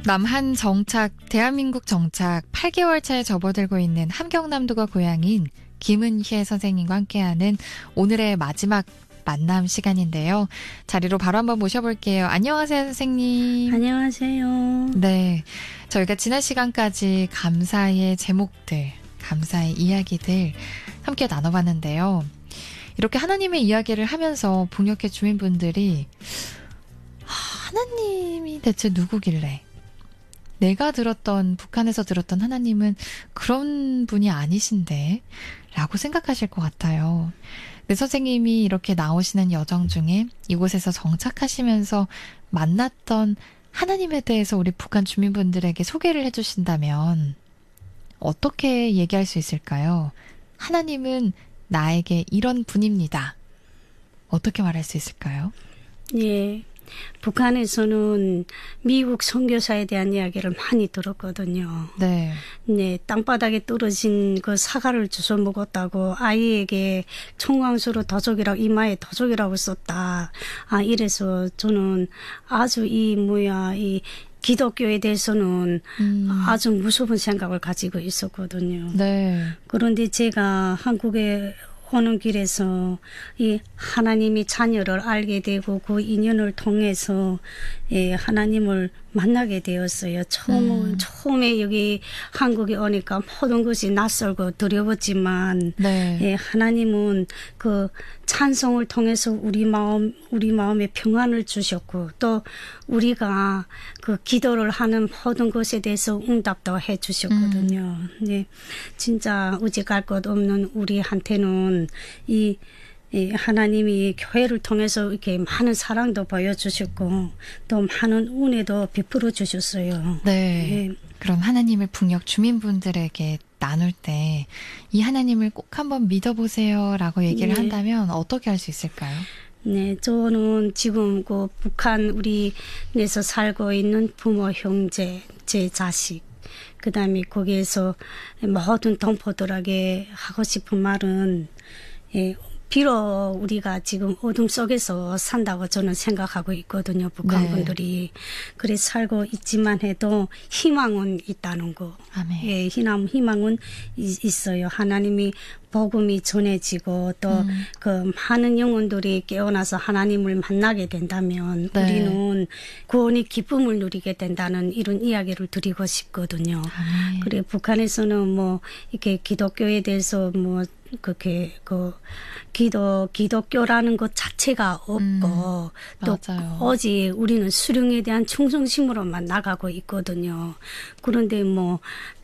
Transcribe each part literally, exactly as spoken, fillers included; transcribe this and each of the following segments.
남한 정착, 대한민국 정착 팔 개월 차에 접어들고 있는 함경남도가 고향인 김은혜 선생님과 함께하는 오늘의 마지막 만남 시간인데요. 자리로 바로 한번 모셔볼게요. 안녕하세요, 선생님. 안녕하세요. 네, 저희가 지난 시간까지 감사의 제목들, 감사의 이야기들 함께 나눠봤는데요. 이렇게 하나님의 이야기를 하면서 북녘의 주민분들이 하나님이 대체 누구길래, 내가 들었던, 북한에서 들었던 하나님은 그런 분이 아니신데 라고 생각하실 것 같아요. 근데 선생님이 이렇게 나오시는 여정 중에 이곳에서 정착하시면서 만났던 하나님에 대해서 우리 북한 주민분들에게 소개를 해주신다면 어떻게 얘기할 수 있을까요? 하나님은 나에게 이런 분입니다. 어떻게 말할 수 있을까요? 예. 북한에서는 미국 선교사에 대한 이야기를 많이 들었거든요. 네. 네, 땅바닥에 떨어진 그 사과를 주워 먹었다고 아이에게 청광수로 더족이라고, 이마에 더족이라고 썼다. 아, 이래서 저는 아주 이 뭐야 이 기독교에 대해서는 음. 아주 무서운 생각을 가지고 있었거든요. 네. 그런데 제가 한국에 오는 길에서 이 하나님이 자녀를 알게 되고 그 인연을 통해서 예, 하나님을 만나게 되었어요. 처음, 음. 처음에 여기 한국에 오니까 모든 것이 낯설고 두려웠지만 네. 예, 하나님은 그 찬송을 통해서 우리 마음, 우리 마음에 평안을 주셨고 또 우리가 그 기도를 하는 모든 것에 대해서 응답도 해 주셨거든요. 음. 예, 진짜 우직할 것 없는 우리한테는 이 이 하나님이 교회를 통해서 이렇게 많은 사랑도 보여주셨고 또 많은 은혜도 베풀어 주셨어요. 네. 예. 그럼 하나님을 북녘 주민분들에게 나눌 때 이 하나님을 꼭 한번 믿어보세요라고 얘기를 네. 한다면 어떻게 할 수 있을까요? 네, 저는 지금 그 북한 우리에서 살고 있는 부모, 형제, 제 자식, 그 다음에 거기에서 모든 동포들에게 하고 싶은 말은 예. 비록 우리가 지금 어둠 속에서 산다고 저는 생각하고 있거든요. 북한 네. 분들이. 그래 살고 있지만 해도 희망은 있다는 거. 아멘. 예, 희망, 희망은 있어요. 하나님이 복음이 전해지고 또 그 음. 많은 영혼들이 깨어나서 하나님을 만나게 된다면 네. 우리는 구원의 기쁨을 누리게 된다는 이런 이야기를 드리고 싶거든요. 아멘. 그래 북한에서는 뭐 이렇게 기독교에 대해서 뭐 그렇게 그 기도 기독교라는 것 자체가 없고 음, 또 맞아요. 오직 우리는 수령에 대한 충성심으로만 나가고 있거든요. 그런데 뭐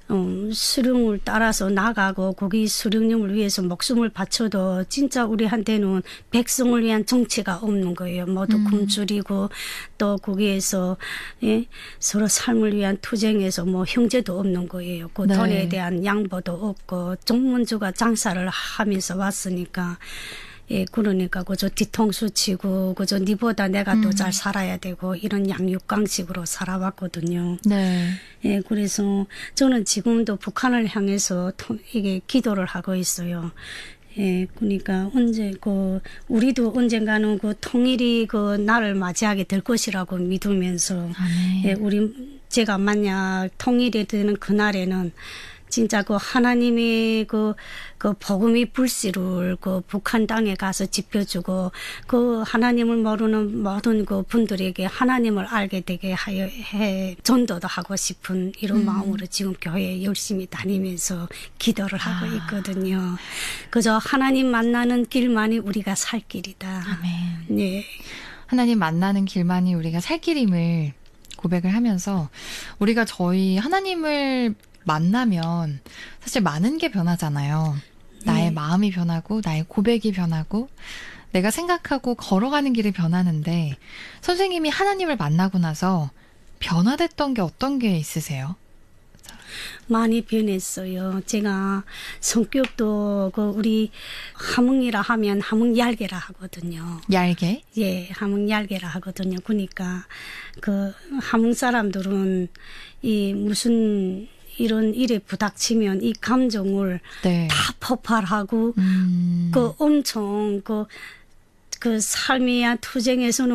음, 수령을 따라서 나가고 거기 수령님을 위해서 목숨을 바쳐도 진짜 우리한테는 백성을 위한 정치가 없는 거예요. 모두 음. 굶주리고 또 거기에서 예, 서로 삶을 위한 투쟁에서 뭐 형제도 없는 거예요. 그 네. 돈에 대한 양보도 없고 종문주가 장사를 하면서 왔으니까 예, 그러니까 그저 뒤통수 치고 그저 니보다 내가 음. 더 잘 살아야 되고 이런 양육강식으로 살아왔거든요. 네. 예, 그래서 저는 지금도 북한을 향해서 이게 기도를 하고 있어요. 예, 그러니까 언제 그 우리도 언젠가는 그 통일이 그 날을 맞이하게 될 것이라고 믿으면서 아멘. 예, 우리 제가 만약 통일이 되는 그날에는 진짜 그 하나님의 그, 그 복음의 불씨를 그 북한 땅에 가서 지펴주고 그 하나님을 모르는 모든 그 분들에게 하나님을 알게 되게 하여 해 전도도 하고 싶은 이런 음. 마음으로 지금 교회에 열심히 다니면서 기도를 아. 하고 있거든요. 그저 하나님 만나는 길만이 우리가 살 길이다. 아멘. 네. 하나님 만나는 길만이 우리가 살 길임을 고백을 하면서 우리가 저희 하나님을 만나면 사실 많은 게 변하잖아요. 나의 네. 마음이 변하고 나의 고백이 변하고 내가 생각하고 걸어가는 길이 변하는데 선생님이 하나님을 만나고 나서 변화됐던 게 어떤 게 있으세요? 많이 변했어요. 제가 성격도 그 우리 함흥이라 하면 함흥 얄개라 하거든요. 얄개? 예, 함흥 얄개라 하거든요. 그러니까 그 함흥 사람들은 이 무슨 이런 일에 부닥치면 이 감정을 네. 다 폭발하고 음. 그 엄청 그 그 삶이야 투쟁에서는